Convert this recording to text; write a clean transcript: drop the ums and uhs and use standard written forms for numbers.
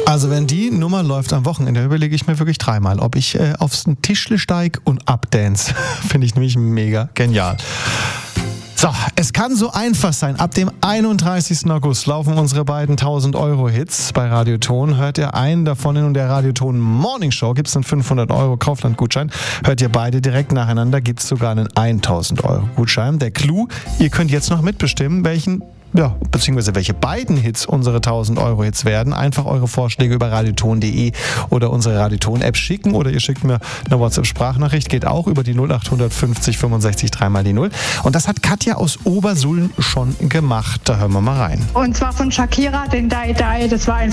Also wenn die Nummer läuft am Wochenende, überlege ich mir wirklich dreimal, ob ich aufs Tischle steige und abdance. Finde ich nämlich mega genial. So, es kann so einfach sein. Ab dem 31. August laufen unsere beiden 1.000-Euro-Hits bei Radioton. Hört ihr einen davon in der Radioton Morning Show, gibt es einen 500 € Kaufland-Gutschein. Hört ihr beide direkt nacheinander, gibt es sogar einen 1.000-Euro-Gutschein. Der Clou, ihr könnt jetzt noch mitbestimmen, beziehungsweise welche beiden Hits unsere 1.000-Euro-Hits werden. Einfach eure Vorschläge über radioton.de oder unsere Radioton-App schicken oder ihr schickt mir eine WhatsApp-Sprachnachricht. Geht auch über die 0800 50 65 3 die 0. Und das hat Katja aus Obersullen schon gemacht. Da hören wir mal rein. Und zwar von Shakira, den Die Die. Das war ein